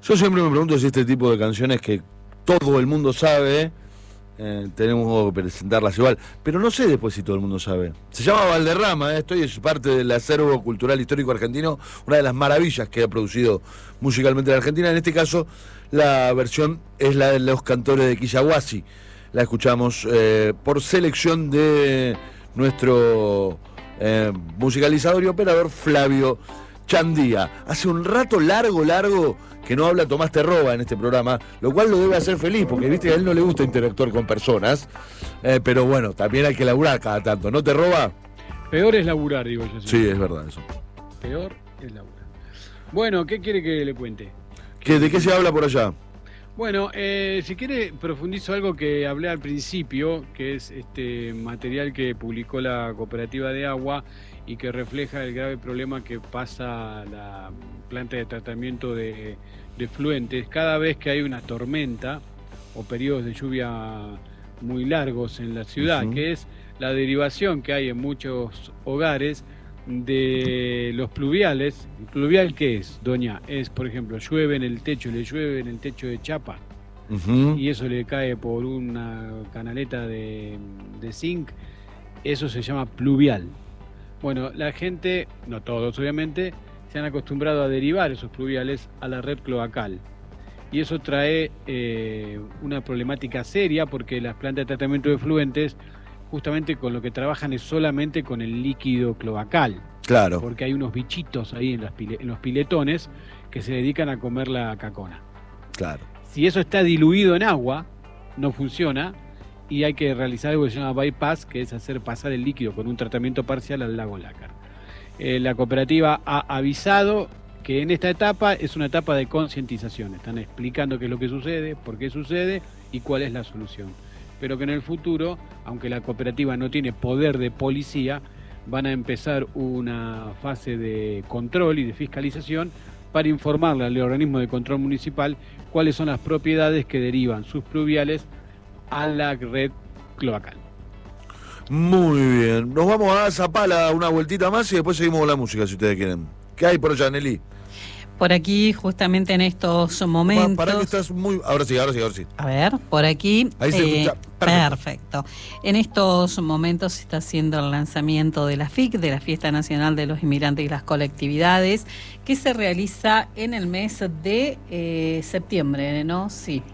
Yo siempre me pregunto si este tipo de canciones que todo el mundo sabe, tenemos que presentarlas igual. Pero no sé después si todo el mundo sabe. Se llama Valderrama, esto y es parte del acervo cultural histórico argentino, una de las maravillas que ha producido musicalmente la Argentina. En este caso, la versión es la de los cantores de Quillahuasi. La escuchamos por selección de nuestro musicalizador y operador Flavio Chandía. Hace un rato largo que no habla Tomás Terroba en este programa, lo cual lo debe hacer feliz, porque viste que a él no le gusta interactuar con personas, pero bueno, también hay que laburar cada tanto, ¿no, Terroba? Peor es laburar, digo yo. Sí, es verdad eso. Peor es laburar. Bueno, ¿qué quiere que le cuente? ¿De qué se habla por allá? Bueno, si quiere profundizo algo que hablé al principio, que es este material que publicó la Cooperativa de Agua y que refleja el grave problema que pasa la planta de tratamiento de fluentes cada vez que hay una tormenta o periodos de lluvia muy largos en la ciudad, que es la derivación que hay en muchos hogares de los pluviales. ¿El pluvial qué es, doña? Es, por ejemplo, llueve en el techo, le llueve en el techo de chapa, y eso le cae por una canaleta de zinc, eso se llama pluvial. Bueno, la gente, no todos obviamente, se han acostumbrado a derivar esos pluviales a la red cloacal. Y eso trae una problemática seria, porque las plantas de tratamiento de fluentes justamente con lo que trabajan es solamente con el líquido cloacal. Claro. Porque hay unos bichitos ahí en los piletones que se dedican a comer la cacona. Claro. Si eso está diluido en agua, no funciona, y hay que realizar algo que se llama bypass, que es hacer pasar el líquido con un tratamiento parcial al lago Lácar. La cooperativa ha avisado que en esta etapa es una etapa de concientización. Están explicando qué es lo que sucede, por qué sucede y cuál es la solución. Pero que en el futuro, aunque la cooperativa no tiene poder de policía, van a empezar una fase de control y de fiscalización para informarle al organismo de control municipal cuáles son las propiedades que derivan sus pluviales a la red cloacal. Muy bien. Nos vamos a Zapala una vueltita más y después seguimos con la música, si ustedes quieren. ¿Qué hay por allá, Nelly? Por aquí, justamente en estos momentos... Para que estás muy... Ahora sí. A ver, por aquí... Ahí se escucha. Perfecto. En estos momentos se está haciendo el lanzamiento de la FIC, de la Fiesta Nacional de los Inmigrantes y las Colectividades, que se realiza en el mes de septiembre, ¿no? Sí.